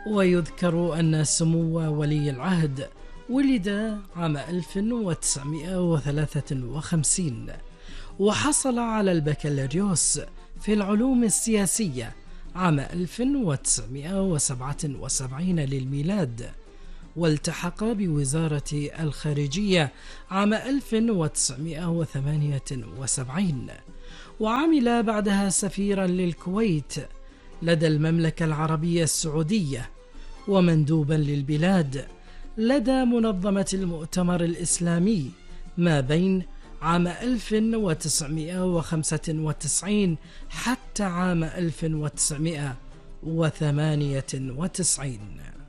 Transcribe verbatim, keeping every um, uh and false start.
ويذكر أن سمو ولي العهد ولد عام ألف وتسعمائة وثلاثة وخمسين، وحصل على البكالوريوس في العلوم السياسية عام ألف وتسعمائة وسبعة وسبعين للميلاد، والتحق بوزارة الخارجية عام ألف وتسعمائة وثمانية وسبعين، وعمل بعدها سفيرا للكويت لدى المملكة العربية السعودية، ومندوبا للبلاد لدى منظمة المؤتمر الإسلامي ما بين عام ألف وتسعمائة وخمسة وتسعين حتى عام ألف وتسعمائة وثمانية وتسعين.